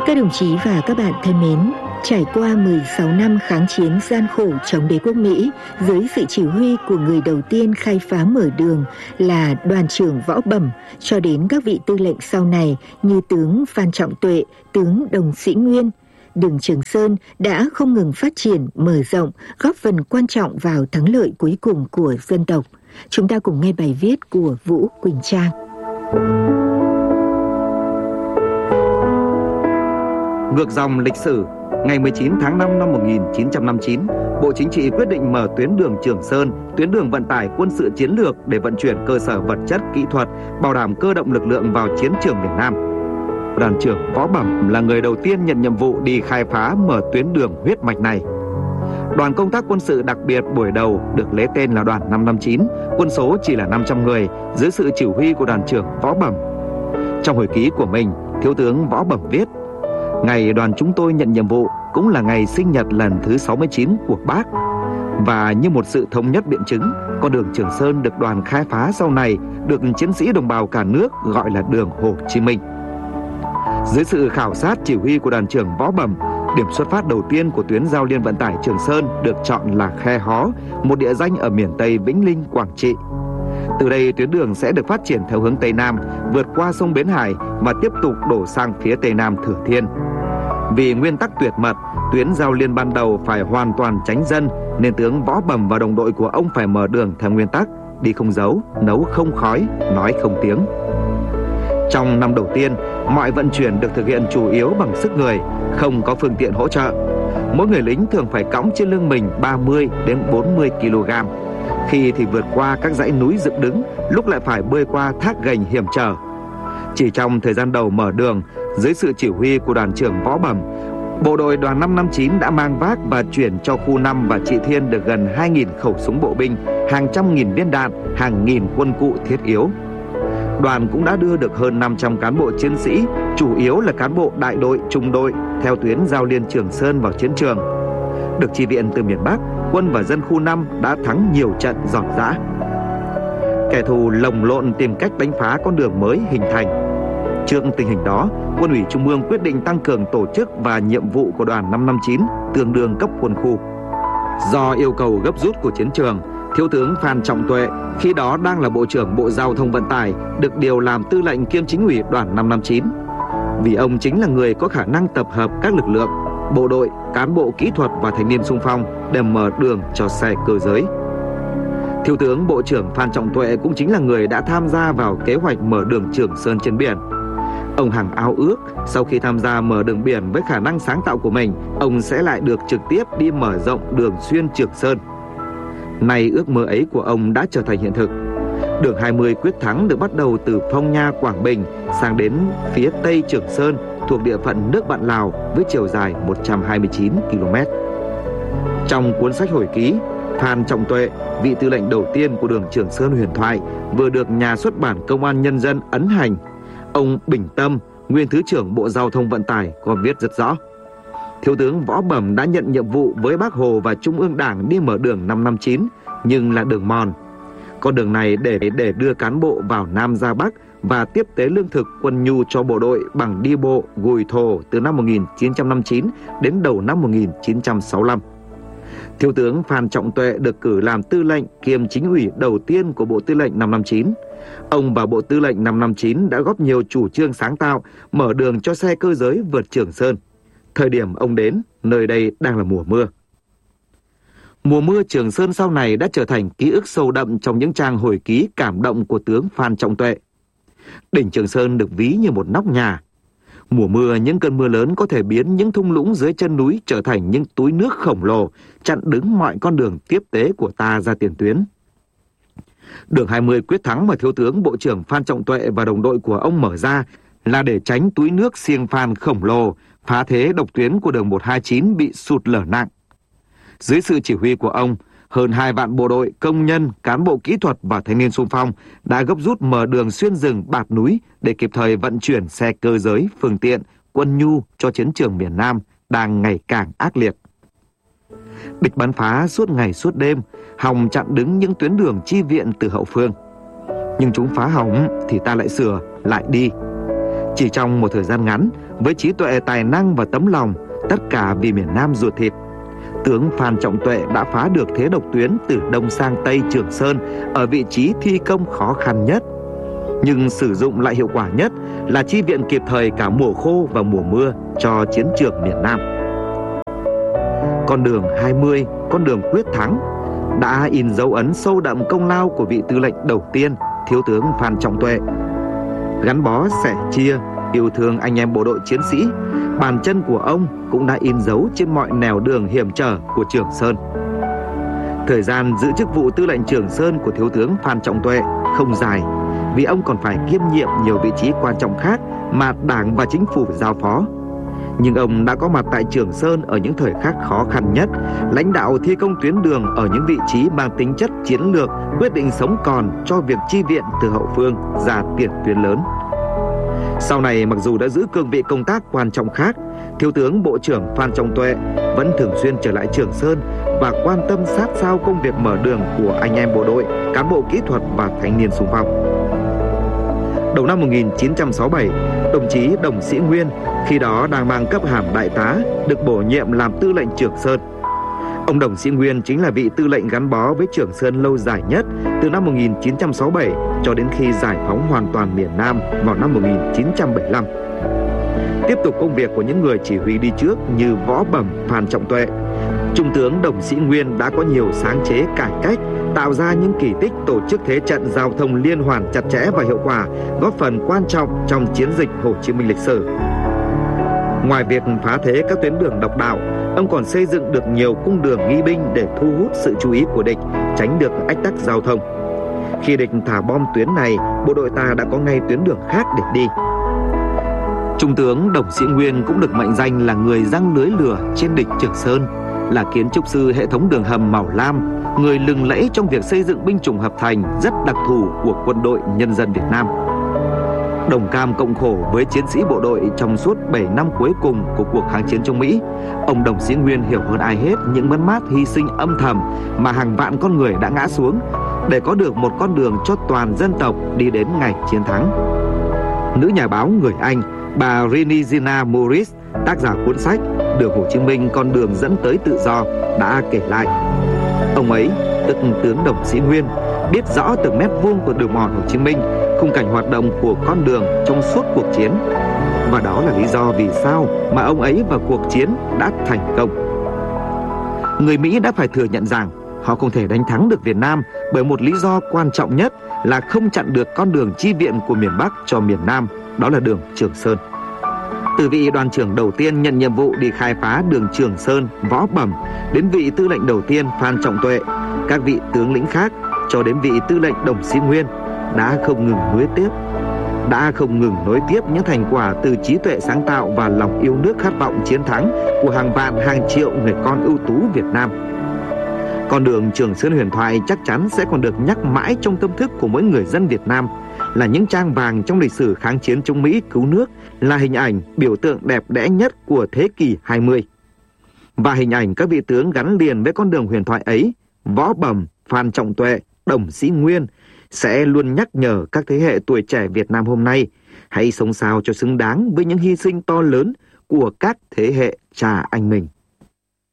Các đồng chí và các bạn thân mến, trải qua 16 năm kháng chiến gian khổ chống đế quốc Mỹ, dưới sự chỉ huy của người đầu tiên khai phá mở đường là đoàn trưởng Võ Bẩm, cho đến các vị tư lệnh sau này như tướng Phan Trọng Tuệ, tướng Đồng Sĩ Nguyên, đường Trường Sơn đã không ngừng phát triển, mở rộng, góp phần quan trọng vào thắng lợi cuối cùng của dân tộc. Chúng ta cùng nghe bài viết của Vũ Quỳnh Trang. Ngược dòng lịch sử, ngày 19 tháng 5 năm 1959, Bộ Chính trị quyết định mở tuyến đường Trường Sơn, tuyến đường vận tải quân sự chiến lược để vận chuyển cơ sở vật chất, kỹ thuật, bảo đảm cơ động lực lượng vào chiến trường miền Nam. Đoàn trưởng Võ Bẩm là người đầu tiên nhận nhiệm vụ đi khai phá mở tuyến đường huyết mạch này. Đoàn công tác quân sự đặc biệt buổi đầu được lấy tên là đoàn 559, quân số chỉ là 500 người, dưới sự chỉ huy của đoàn trưởng Võ Bẩm. Trong hồi ký của mình, Thiếu tướng Võ Bẩm viết: ngày đoàn chúng tôi nhận nhiệm vụ cũng là ngày sinh nhật lần thứ 69 của Bác. Và như một sự thống nhất biện chứng, con đường Trường Sơn được đoàn khai phá sau này được chiến sĩ đồng bào cả nước gọi là đường Hồ Chí Minh. Dưới sự khảo sát chỉ huy của đoàn trưởng Võ Bẩm, điểm xuất phát đầu tiên của tuyến giao liên vận tải Trường Sơn được chọn là Khe Hó, một địa danh ở miền Tây Vĩnh Linh, Quảng Trị. Từ đây tuyến đường sẽ được phát triển theo hướng Tây Nam, vượt qua sông Bến Hải và tiếp tục đổ sang phía Tây Nam Thừa Thiên. Vì nguyên tắc tuyệt mật, tuyến giao liên ban đầu phải hoàn toàn tránh dân, nên tướng Võ Bẩm và đồng đội của ông phải mở đường theo nguyên tắc đi không dấu, nấu không khói, nói không tiếng. Trong năm đầu tiên, mọi vận chuyển được thực hiện chủ yếu bằng sức người, không có phương tiện hỗ trợ. Mỗi người lính thường phải cõng trên lưng mình 30 đến 40 kg. Khi thì vượt qua các dãy núi dựng đứng, lúc lại phải bơi qua thác gành hiểm trở. Chỉ trong thời gian đầu mở đường, dưới sự chỉ huy của đoàn trưởng Võ Bẩm, bộ đội đoàn 559 đã mang vác và chuyển cho khu 5 và Trị Thiên được gần 2.000 khẩu súng bộ binh, hàng trăm nghìn viên đạn, hàng nghìn quân cụ thiết yếu. Đoàn cũng đã đưa được hơn 500 cán bộ chiến sĩ, chủ yếu là cán bộ đại đội, trung đội, theo tuyến giao liên Trường Sơn vào chiến trường. Được chi viện từ miền Bắc, quân và dân khu 5 đã thắng nhiều trận giòn giã. Kẻ thù lồng lộn tìm cách đánh phá con đường mới hình thành. Trước tình hình đó, Quân ủy Trung ương quyết định tăng cường tổ chức và nhiệm vụ của đoàn 559, tương đương cấp quân khu. Do yêu cầu gấp rút của chiến trường, Thiếu tướng Phan Trọng Tuệ, khi đó đang là Bộ trưởng Bộ Giao thông Vận tải, được điều làm tư lệnh kiêm chính ủy đoàn 559. Vì ông chính là người có khả năng tập hợp các lực lượng, bộ đội, cán bộ kỹ thuật và thanh niên xung phong để mở đường cho xe cơ giới. Thiếu tướng Bộ trưởng Phan Trọng Tuệ cũng chính là người đã tham gia vào kế hoạch mở đường Trường Sơn trên biển. Ông hằng ao ước sau khi tham gia mở đường biển với khả năng sáng tạo của mình, ông sẽ lại được trực tiếp đi mở rộng đường xuyên Trường Sơn. Nay ước mơ ấy của ông đã trở thành hiện thực. Đường 20 quyết thắng được bắt đầu từ Phong Nha, Quảng Bình sang đến phía Tây Trường Sơn thuộc địa phận nước bạn Lào với chiều dài 129 km. Trong cuốn sách hồi ký, Phan Trọng Tuệ, vị tư lệnh đầu tiên của đường Trường Sơn huyền thoại, vừa được nhà xuất bản Công an Nhân dân ấn hành. Ông Bình Tâm, nguyên Thứ trưởng Bộ Giao thông Vận tải, có viết rất rõ: Thiếu tướng Võ Bẩm đã nhận nhiệm vụ với Bác Hồ và Trung ương Đảng đi mở đường 559, nhưng là đường mòn. Con đường này để đưa cán bộ vào Nam ra Bắc và tiếp tế lương thực, quân nhu cho bộ đội bằng đi bộ, gùi thổ từ năm 1959 đến đầu năm 1965. Thiếu tướng Phan Trọng Tuệ được cử làm tư lệnh kiêm chính ủy đầu tiên của Bộ Tư lệnh 559. Ông và Bộ Tư lệnh 559 đã góp nhiều chủ trương sáng tạo, mở đường cho xe cơ giới vượt Trường Sơn. Thời điểm ông đến, nơi đây đang là mùa mưa. Mùa mưa Trường Sơn sau này đã trở thành ký ức sâu đậm trong những trang hồi ký cảm động của tướng Phan Trọng Tuệ. Đỉnh Trường Sơn được ví như một nóc nhà. Mùa mưa, những cơn mưa lớn có thể biến những thung lũng dưới chân núi trở thành những túi nước khổng lồ, chặn đứng mọi con đường tiếp tế của ta ra tiền tuyến. Đường 20 quyết thắng mà Thiếu tướng Bộ trưởng Phan Trọng Tuệ và đồng đội của ông mở ra là để tránh túi nước xiêng phan khổng lồ, phá thế độc tuyến của đường 129 bị sụt lở nặng. Dưới sự chỉ huy của ông, hơn 2 vạn bộ đội, công nhân, cán bộ kỹ thuật và thanh niên xung phong đã gấp rút mở đường xuyên rừng bạt núi để kịp thời vận chuyển xe cơ giới, phương tiện, quân nhu cho chiến trường miền Nam đang ngày càng ác liệt. Địch bắn phá suốt ngày suốt đêm, hòng chặn đứng những tuyến đường chi viện từ hậu phương. Nhưng chúng phá hỏng thì ta lại sửa, lại đi. Chỉ trong một thời gian ngắn, với trí tuệ, tài năng và tấm lòng, tất cả vì miền Nam ruột thịt, tướng Phan Trọng Tuệ đã phá được thế độc tuyến từ Đông sang Tây Trường Sơn ở vị trí thi công khó khăn nhất, nhưng sử dụng lại hiệu quả nhất là chi viện kịp thời cả mùa khô và mùa mưa cho chiến trường miền Nam. Con đường 20, con đường quyết thắng đã in dấu ấn sâu đậm công lao của vị tư lệnh đầu tiên, thiếu tướng Phan Trọng Tuệ. Gắn bó sẻ chia, yêu thương anh em bộ đội chiến sĩ, bàn chân của ông cũng đã in dấu trên mọi nẻo đường hiểm trở của Trường Sơn. Thời gian giữ chức vụ tư lệnh Trường Sơn của thiếu tướng Phan Trọng Tuệ không dài, vì ông còn phải kiêm nhiệm nhiều vị trí quan trọng khác mà Đảng và Chính phủ giao phó. Nhưng ông đã có mặt tại Trường Sơn ở những thời khắc khó khăn nhất, lãnh đạo thi công tuyến đường ở những vị trí mang tính chất chiến lược, quyết định sống còn cho việc chi viện từ hậu phương ra tiền tuyến lớn. Sau này, mặc dù đã giữ cương vị công tác quan trọng khác, thiếu tướng Bộ trưởng Phan Trọng Tuệ vẫn thường xuyên trở lại Trường Sơn và quan tâm sát sao công việc mở đường của anh em bộ đội, cán bộ kỹ thuật và thanh niên xung phong. Đầu năm 1967, đồng chí Đồng Sĩ Nguyên, khi đó đang mang cấp hàm đại tá, được bổ nhiệm làm tư lệnh Trường Sơn. Ông Đồng Sĩ Nguyên chính là vị tư lệnh gắn bó với Trường Sơn lâu dài nhất từ năm 1967 cho đến khi giải phóng hoàn toàn miền Nam vào năm 1975. Tiếp tục công việc của những người chỉ huy đi trước như Võ Bẩm, Phan Trọng Tuệ, Trung tướng Đồng Sĩ Nguyên đã có nhiều sáng chế cải cách, tạo ra những kỳ tích tổ chức thế trận giao thông liên hoàn chặt chẽ và hiệu quả, góp phần quan trọng trong chiến dịch Hồ Chí Minh lịch sử. Ngoài việc phá thế các tuyến đường độc đạo, ông còn xây dựng được nhiều cung đường nghi binh để thu hút sự chú ý của địch, tránh được ách tắc giao thông. Khi địch thả bom tuyến này, bộ đội ta đã có ngay tuyến đường khác để đi. Trung tướng Đồng Sĩ Nguyên cũng được mệnh danh là người giăng lưới lửa trên địch Trường Sơn, là kiến trúc sư hệ thống đường hầm màu lam, người lừng lẫy trong việc xây dựng binh chủng hợp thành rất đặc thù của Quân đội Nhân dân Việt Nam. Đồng cam cộng khổ với chiến sĩ bộ đội trong suốt 7 năm cuối cùng của cuộc kháng chiến chống Mỹ, ông Đồng Sĩ Nguyên hiểu hơn ai hết những mất mát hy sinh âm thầm mà hàng vạn con người đã ngã xuống để có được một con đường cho toàn dân tộc đi đến ngày chiến thắng. Nữ nhà báo người Anh, bà Renizina Morris, tác giả cuốn sách Đường Hồ Chí Minh, con đường dẫn tới tự do, đã kể lại. Ông ấy, tức tướng Đồng Sĩ Nguyên, biết rõ từng mét vuông của đường mòn Hồ Chí Minh, khung cảnh hoạt động của con đường trong suốt cuộc chiến. Và đó là lý do vì sao mà ông ấy và cuộc chiến đã thành công. Người Mỹ đã phải thừa nhận rằng họ không thể đánh thắng được Việt Nam bởi một lý do quan trọng nhất là không chặn được con đường chi viện của miền Bắc cho miền Nam, đó là đường Trường Sơn. Từ vị đoàn trưởng đầu tiên nhận nhiệm vụ đi khai phá đường Trường Sơn, Võ Bẩm, đến vị tư lệnh đầu tiên Phan Trọng Tuệ, các vị tướng lĩnh khác, cho đến vị tư lệnh Đồng Sĩ Nguyên, đã không ngừng nối tiếp những thành quả từ trí tuệ sáng tạo và lòng yêu nước khát vọng chiến thắng của hàng vạn hàng triệu người con ưu tú Việt Nam. Con đường Trường Sơn huyền thoại chắc chắn sẽ còn được nhắc mãi trong tâm thức của mỗi người dân Việt Nam, là những trang vàng trong lịch sử kháng chiến chống Mỹ cứu nước, là hình ảnh biểu tượng đẹp đẽ nhất của thế kỷ 20. Và hình ảnh các vị tướng gắn liền với con đường huyền thoại ấy, Võ Bẩm, Phan Trọng Tuệ, Đồng Sĩ Nguyên, sẽ luôn nhắc nhở các thế hệ tuổi trẻ Việt Nam hôm nay hãy sống sao cho xứng đáng với những hy sinh to lớn của các thế hệ cha anh mình.